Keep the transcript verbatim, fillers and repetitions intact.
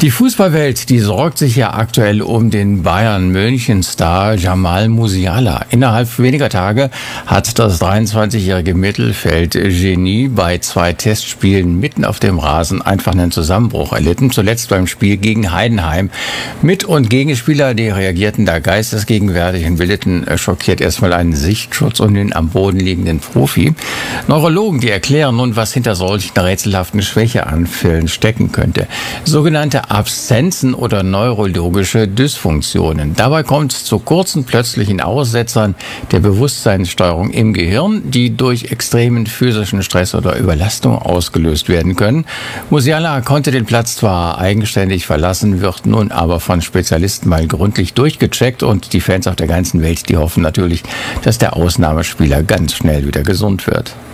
Die Fußballwelt, die sorgt sich ja aktuell um den Bayern-München-Star Jamal Musiala. Innerhalb weniger Tage hat das dreiundzwanzigjährige Mittelfeldgenie bei zwei Testspielen mitten auf dem Rasen einfach einen Zusammenbruch erlitten. Zuletzt beim Spiel gegen Heidenheim. Mit- und Gegenspieler, die reagierten da geistesgegenwärtig und bildeten schockiert erstmal einen Sichtschutz um den am Boden liegenden Profi. Neurologen, die erklären nun, was hinter solchen rätselhaften Schwächeanfällen stecken könnte. Sogenannte Absenzen oder neurologische Dysfunktionen. Dabei kommt es zu kurzen plötzlichen Aussetzern der Bewusstseinssteuerung im Gehirn, die durch extremen physischen Stress oder Überlastung ausgelöst werden können. Musiala konnte den Platz zwar eigenständig verlassen, wird nun aber von Spezialisten mal gründlich durchgecheckt und die Fans auf der ganzen Welt, die hoffen natürlich, dass der Ausnahmespieler ganz schnell wieder gesund wird.